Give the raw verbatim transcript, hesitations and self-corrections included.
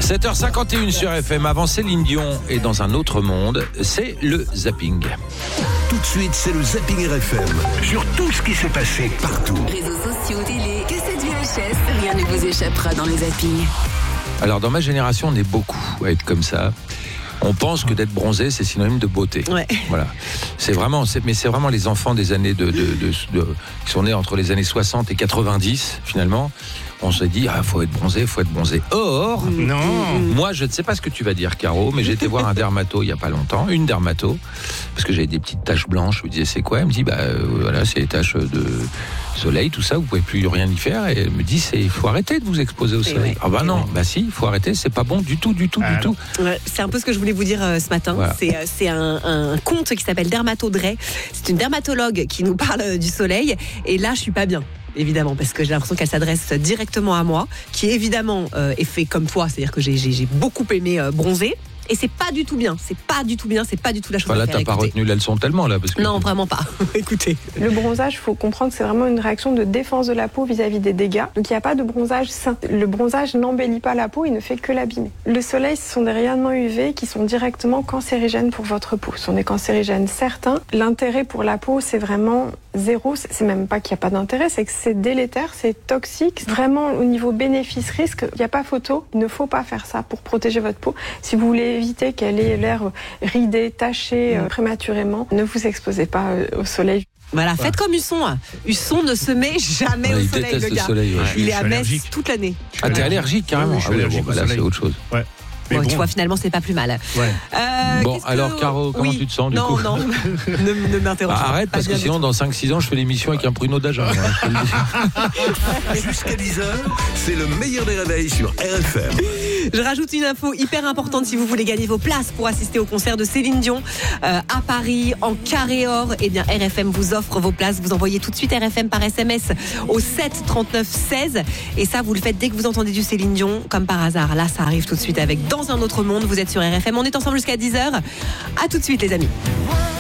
sept heures cinquante et une sur F M. Avant Céline Dion et dans un autre monde, c'est le zapping. Tout de suite, c'est le zapping R F M. Sur tout ce qui s'est passé partout. Réseaux sociaux, télé, cassettes V H S, rien ne vous échappera dans le zapping. Alors, dans ma génération, on est beaucoup à être comme ça. On pense que d'être bronzé, c'est synonyme de beauté. Ouais. Voilà. C'est vraiment, c'est, mais c'est vraiment les enfants des années de, de, de, de, qui sont nés entre les années soixante et quatre-vingt-dix, finalement. On se dit, ah, faut être bronzé, faut être bronzé. Or, Non. moi, je ne sais pas ce que tu vas dire, Caro, mais j'ai été voir un dermato il y a pas longtemps, une dermato, parce que j'avais des petites taches blanches. Je me disais, c'est quoi? Elle me dit, bah, euh, voilà, c'est les taches de soleil, tout ça, vous pouvez plus rien y faire. Et elle me dit, c'est, il faut arrêter de vous exposer au soleil. ouais. Ah bah non, bah si, il faut arrêter, c'est pas bon du tout, du tout, Ah, du tout. Ouais, c'est un peu ce que je voulais vous dire euh, ce matin. Voilà. C'est, euh, c'est un, un compte qui s'appelle Dermato Dray. C'est une dermatologue qui nous parle euh, du soleil. Et là, je suis pas bien. Évidemment, parce que j'ai l'impression qu'elle s'adresse directement à moi, qui évidemment euh, est fait comme toi, c'est-à-dire que j'ai, j'ai, j'ai beaucoup aimé euh, bronzer. Et c'est pas du tout bien, c'est pas du tout bien, c'est pas du tout la chose Enfin, là, à faire. t'as pas écoutez. retenu la leçon tellement, là, parce que. Non, vraiment pas. Écoutez. Le bronzage, il faut comprendre que c'est vraiment une réaction de défense de la peau vis-à-vis des dégâts. Donc il n'y a pas de bronzage sain. Le bronzage n'embellit pas la peau, il ne fait que l'abîmer. Le soleil, ce sont des rayonnements U V qui sont directement cancérigènes pour votre peau. Ce sont des cancérigènes certains. L'intérêt pour la peau, c'est vraiment zéro. C'est même pas qu'il n'y a pas d'intérêt, c'est que c'est délétère, c'est toxique. Vraiment, au niveau bénéfice-risque, il n'y a pas photo. Il ne faut pas faire ça pour protéger votre peau. Si vous voulez éviter qu'elle ait l'air ridée, tachée euh, prématurément, ne vous exposez pas euh, au soleil. Voilà, faites comme Husson. Husson ne se met jamais Ouais, au il soleil, déteste le le gars. soleil, ouais. Il Je est à suis Metz allergique. toute l'année. Ah, t'es allergique carrément. Oui, je suis Ah oui, allergique bon, au bah là, c'est soleil. autre chose. Ouais. Mais Bon, bon, tu vois, finalement, c'est pas plus mal. ouais. Euh, Bon, qu'est-ce que- alors, Caro, comment Oui. tu te sens, du non, coup Non, non, ne, ne m'interroge Ah, pas. arrête, Pas parce que bien du sinon, tout. dans cinq six ans, je fais l'émission avec un pruneau d'agent. hein, je te le dis. Jusqu'à dix heures, c'est le meilleur des réveils sur R F M. Je rajoute une info hyper importante si vous voulez gagner vos places pour assister au concert de Céline Dion euh, à Paris en carré or. Eh bien, R F M vous offre vos places. Vous envoyez tout de suite R F M par S M S au sept trente-neuf seize. Et ça, vous le faites dès que vous entendez du Céline Dion, comme par hasard. Là, ça arrive tout de suite avec Dans un autre monde. Vous êtes sur R F M. On est ensemble jusqu'à dix heures. À tout de suite, les amis.